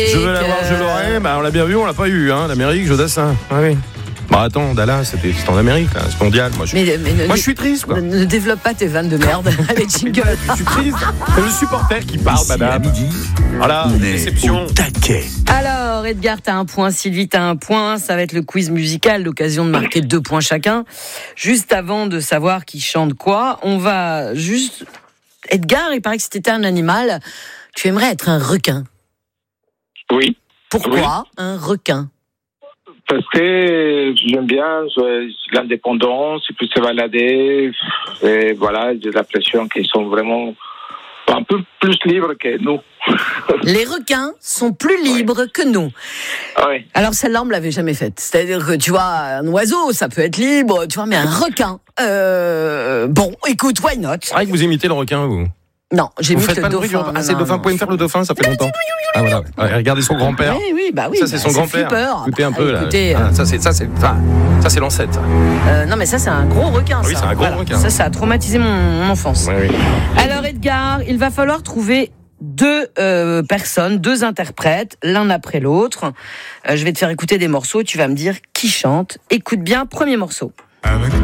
Je veux l'avoir, je l'aurai. Bah, on l'a bien vu, on l'a pas eu, hein. L'Amérique, Jodassin. Ah oui. Bah attends, Dallas, c'était en Amérique, là, c'est mondial. Moi, je suis triste, quoi. Ne développe pas tes vannes de merde avec jingle. Je suis triste. C'est le supporter qui parle, Ici, madame. à midi, Voilà, on est déception. au taquet. Alors, Edgar, t'as un point, Sylvie, t'as un point. Ça va être le quiz musical, l'occasion de marquer 2 points chacun. Juste avant de savoir qui chante quoi, on va juste... Edgar, il paraît que si t'étais un animal, tu aimerais être un requin. Oui. Pourquoi un requin? Parce que j'aime bien l'indépendance, et puis se balader. Et voilà, j'ai l'impression qu'ils sont vraiment un peu plus libres que nous. Les requins sont plus libres que nous. Oui. Alors celle-là, on me l'avait jamais faite. C'est-à-dire que, tu vois, un oiseau, ça peut être libre, tu vois, mais un requin... Bon, écoute, why not? C'est vrai que vous imitez le requin, vous. Non, j'ai Vous mis faites le pas le bruit du dauphin. requin. Ah, c'est le dauphin. Vous pouvez me faire le dauphin, ça fait longtemps. Ah voilà. Ouais, regardez son grand-père. Oui, bah oui. Ça, c'est son grand-père. Flipper. Écoutez un peu, là. Écoutez, Ah, ça, c'est l'ancêtre. non, mais ça, c'est un gros requin. Oui, ça. c'est un gros requin. Ça a traumatisé mon enfance. Oui, oui. Alors, Edgar, il va falloir trouver 2 personnes, 2 interprètes, l'un après l'autre. Je vais te faire écouter des morceaux. Tu vas me dire qui chante. Écoute bien, premier morceau.